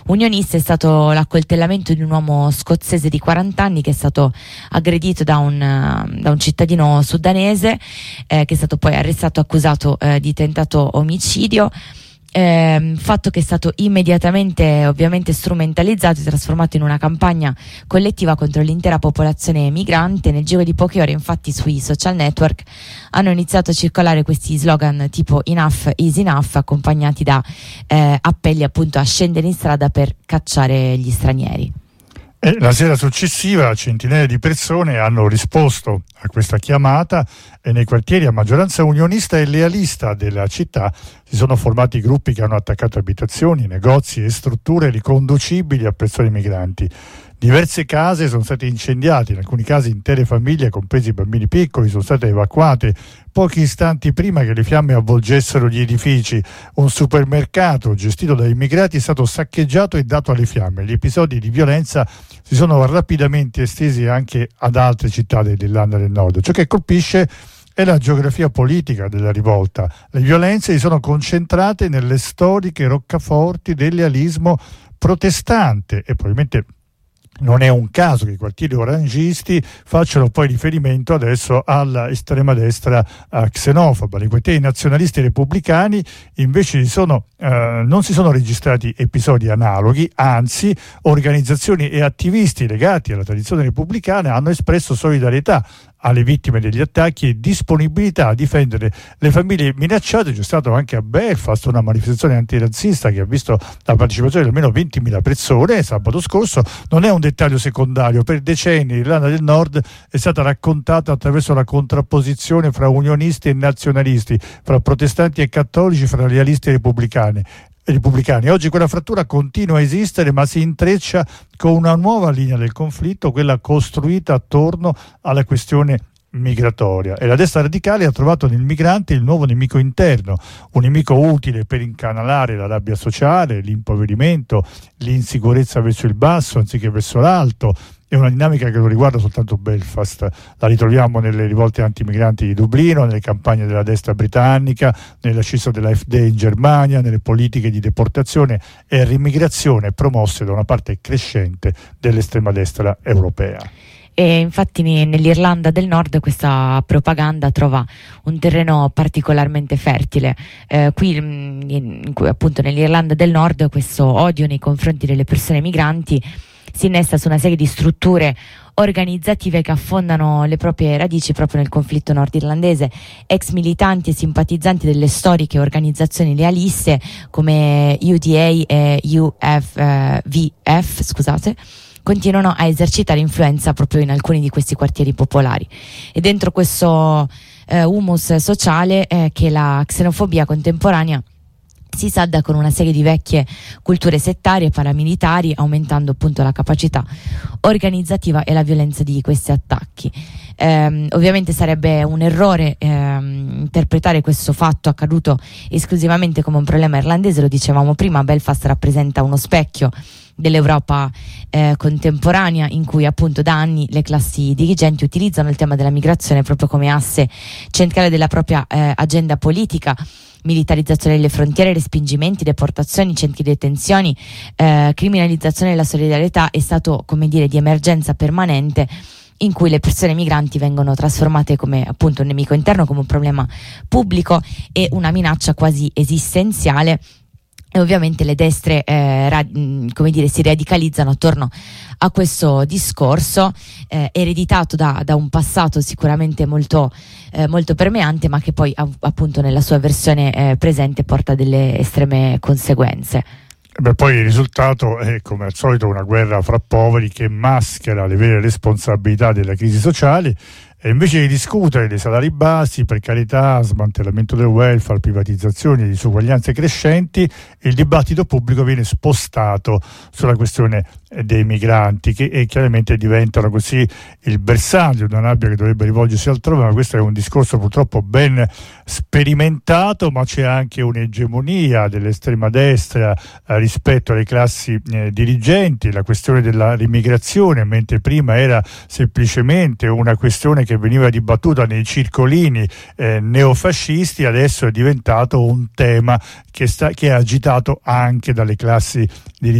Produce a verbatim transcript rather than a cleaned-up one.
unionista è stato l'accoltellamento di un uomo scozzese di quaranta anni che è stato aggredito da un, da un cittadino sudanese, eh, che è stato poi arrestato, accusato eh, di tentato omicidio. Eh, fatto che è stato immediatamente ovviamente strumentalizzato e trasformato in una campagna collettiva contro l'intera popolazione migrante. Nel giro di poche ore infatti sui social network hanno iniziato a circolare questi slogan tipo enough is enough, accompagnati da eh, appelli appunto a scendere in strada per cacciare gli stranieri. E la sera successiva centinaia di persone hanno risposto a questa chiamata e nei quartieri a maggioranza unionista e lealista della città si sono formati gruppi che hanno attaccato abitazioni, negozi e strutture riconducibili a persone migranti. Diverse case sono state incendiate, in alcuni casi intere famiglie, compresi bambini piccoli, sono state evacuate pochi istanti prima che le fiamme avvolgessero gli edifici. Un supermercato gestito da immigrati è stato saccheggiato e dato alle fiamme. Gli episodi di violenza si sono rapidamente estesi anche ad altre città dell'Irlanda del Nord. Ciò che colpisce è la geografia politica della rivolta. Le violenze si sono concentrate nelle storiche roccaforti del lealismo protestante e probabilmente non è un caso che i quartieri orangisti facciano poi riferimento adesso all'estrema destra uh, xenofoba. Nei quartieri nazionalisti repubblicani invece si sono, uh, non si sono registrati episodi analoghi, anzi organizzazioni e attivisti legati alla tradizione repubblicana hanno espresso solidarietà alle vittime degli attacchi e disponibilità a difendere le famiglie minacciate. C'è stato anche a Belfast una manifestazione antirazzista che ha visto la partecipazione di almeno ventimila persone sabato scorso. Non è un dettaglio secondario: per decenni l'Irlanda del Nord è stata raccontata attraverso la contrapposizione fra unionisti e nazionalisti, fra protestanti e cattolici, fra lealisti e repubblicani. repubblicani. Oggi quella frattura continua a esistere, ma si intreccia con una nuova linea del conflitto, quella costruita attorno alla questione migratoria, e la destra radicale ha trovato nel migrante il nuovo nemico interno, un nemico utile per incanalare la rabbia sociale, l'impoverimento, l'insicurezza verso il basso anziché verso l'alto. È una dinamica che non riguarda soltanto Belfast, la ritroviamo nelle rivolte antimigranti di Dublino, nelle campagne della destra britannica, nell'ascesso dell'A F D in Germania, nelle politiche di deportazione e rimmigrazione promosse da una parte crescente dell'estrema destra europea. E infatti nell'Irlanda del Nord questa propaganda trova un terreno particolarmente fertile. Eh, qui in, in, appunto nell'Irlanda del Nord questo odio nei confronti delle persone migranti si innesta su una serie di strutture organizzative che affondano le proprie radici proprio nel conflitto nordirlandese. Ex militanti e simpatizzanti delle storiche organizzazioni lealiste come U D A e U V F, scusate, continuano a esercitare influenza proprio in alcuni di questi quartieri popolari. E dentro questo eh, humus sociale eh, che la xenofobia contemporanea si salda con una serie di vecchie culture settarie e paramilitari, aumentando appunto la capacità organizzativa e la violenza di questi attacchi. Eh, ovviamente sarebbe un errore eh, interpretare questo fatto accaduto esclusivamente come un problema irlandese. Lo dicevamo prima, Belfast rappresenta uno specchio dell'Europa eh, contemporanea, in cui appunto da anni le classi dirigenti utilizzano il tema della migrazione proprio come asse centrale della propria eh, agenda politica. Militarizzazione delle frontiere, respingimenti, deportazioni, centri di detenzione, eh, criminalizzazione della solidarietà è stato, come dire, di emergenza permanente, in cui le persone migranti vengono trasformate come appunto un nemico interno, come un problema pubblico e una minaccia quasi esistenziale. E ovviamente le destre eh, ra- come dire, si radicalizzano attorno a questo discorso eh, ereditato da, da un passato sicuramente molto, eh, molto permeante, ma che poi a- appunto nella sua versione eh, presente porta delle estreme conseguenze. Beh, poi il risultato è come al solito una guerra fra poveri che maschera le vere responsabilità della crisi sociale. E invece di discutere dei salari bassi, precarietà, smantellamento del welfare, privatizzazioni e disuguaglianze crescenti, il dibattito pubblico viene spostato sulla questione dei migranti, che e chiaramente diventano così il bersaglio di una rabbia che dovrebbe rivolgersi altrove. Ma questo è un discorso purtroppo ben sperimentato, ma c'è anche un'egemonia dell'estrema destra eh, rispetto alle classi eh, dirigenti. La questione della immigrazione, mentre prima era semplicemente una questione che veniva dibattuta nei circolini eh, neofascisti, adesso è diventato un tema che, sta, che è agitato anche dalle classi dirigenti